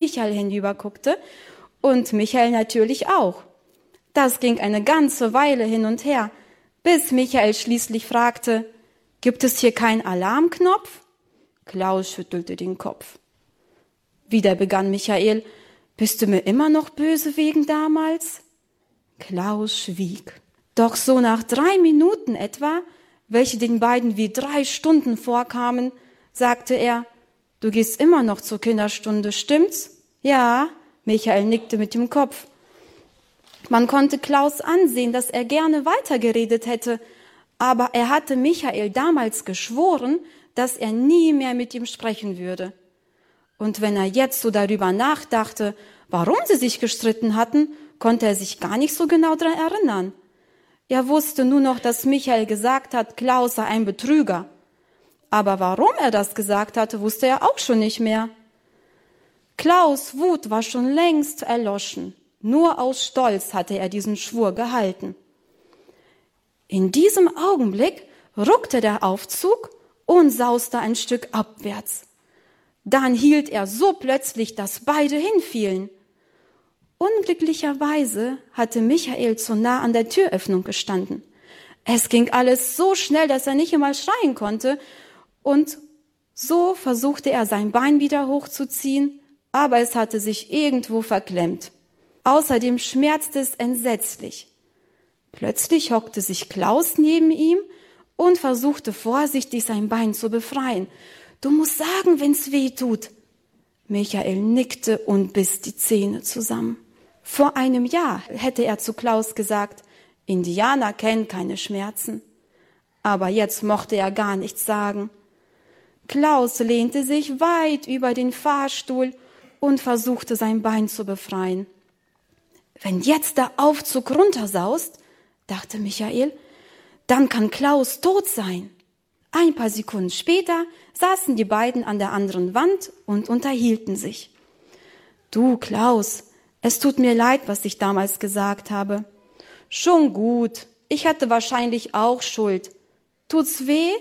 Michael hinüberguckte und Michael natürlich auch. Das ging eine ganze Weile hin und her, bis Michael schließlich fragte, gibt es hier keinen Alarmknopf? Klaus schüttelte den Kopf. Wieder begann Michael, bist du mir immer noch böse wegen damals? Klaus schwieg. Doch so nach 3 Minuten etwa, welche den beiden wie 3 Stunden vorkamen, sagte er, du gehst immer noch zur Kinderstunde, stimmt's? Ja, Michael nickte mit dem Kopf. Man konnte Klaus ansehen, dass er gerne weitergeredet hätte, aber er hatte Michael damals geschworen, dass er nie mehr mit ihm sprechen würde. Und wenn er jetzt so darüber nachdachte, warum sie sich gestritten hatten, konnte er sich gar nicht so genau daran erinnern. Er wusste nur noch, dass Michael gesagt hat, Klaus sei ein Betrüger. Aber warum er das gesagt hatte, wusste er auch schon nicht mehr. Klaus' Wut war schon längst erloschen. Nur aus Stolz hatte er diesen Schwur gehalten. In diesem Augenblick ruckte der Aufzug und sauste ein Stück abwärts. Dann hielt er so plötzlich, dass beide hinfielen. Unglücklicherweise hatte Michael zu nah an der Türöffnung gestanden. Es ging alles so schnell, dass er nicht einmal schreien konnte, und so versuchte er sein Bein wieder hochzuziehen, aber es hatte sich irgendwo verklemmt. Außerdem schmerzte es entsetzlich. Plötzlich hockte sich Klaus neben ihm und versuchte vorsichtig sein Bein zu befreien. Du musst sagen, wenn's weh tut. Michael nickte und biss die Zähne zusammen. Vor einem Jahr hätte er zu Klaus gesagt, Indianer kennen keine Schmerzen. Aber jetzt mochte er gar nichts sagen. Klaus lehnte sich weit über den Fahrstuhl und versuchte sein Bein zu befreien. Wenn jetzt der Aufzug runtersaust, dachte Michael, dann kann Klaus tot sein. Ein paar Sekunden später saßen die beiden an der anderen Wand und unterhielten sich. Du, Klaus, es tut mir leid, was ich damals gesagt habe. Schon gut, ich hatte wahrscheinlich auch Schuld. Tut's weh?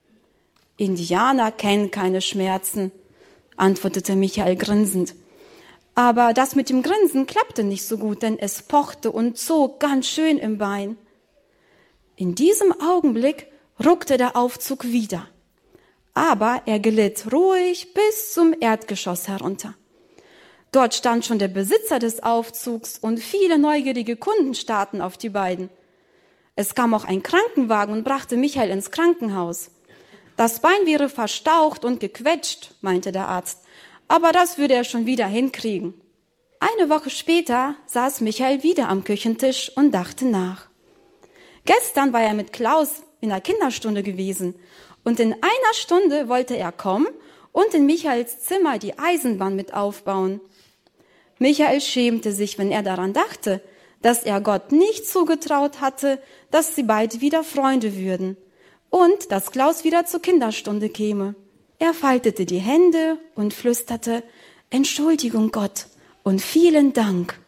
Indianer kennen keine Schmerzen, antwortete Michael grinsend. Aber das mit dem Grinsen klappte nicht so gut, denn es pochte und zog ganz schön im Bein. In diesem Augenblick ruckte der Aufzug wieder. Aber er glitt ruhig bis zum Erdgeschoss herunter. Dort stand schon der Besitzer des Aufzugs und viele neugierige Kunden starrten auf die beiden. Es kam auch ein Krankenwagen und brachte Michael ins Krankenhaus. Das Bein wäre verstaucht und gequetscht, meinte der Arzt, aber das würde er schon wieder hinkriegen. Eine Woche später saß Michael wieder am Küchentisch und dachte nach. Gestern war er mit Klaus in der Kinderstunde gewesen und in einer Stunde wollte er kommen und in Michaels Zimmer die Eisenbahn mit aufbauen. Michael schämte sich, wenn er daran dachte, dass er Gott nicht zugetraut hatte, dass sie bald wieder Freunde würden und dass Klaus wieder zur Kinderstunde käme. Er faltete die Hände und flüsterte, Entschuldigung Gott und vielen Dank.